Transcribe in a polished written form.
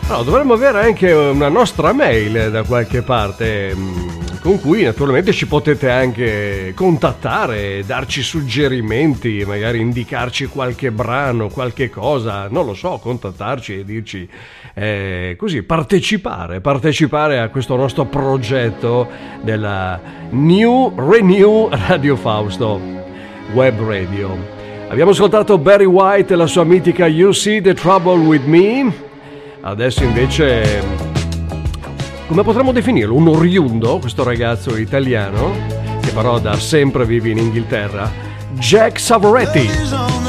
No, dovremmo avere anche una nostra mail da qualche parte, con cui naturalmente ci potete anche contattare, darci suggerimenti, magari indicarci qualche brano, qualche cosa, non lo so, contattarci e dirci così, partecipare a questo nostro progetto della Renew Radio Fausto Web Radio. Abbiamo ascoltato Barry White e la sua mitica You See the Trouble with Me. Adesso invece, come potremmo definirlo? Un oriundo, questo ragazzo italiano, che però da sempre vive in Inghilterra, Jack Savoretti.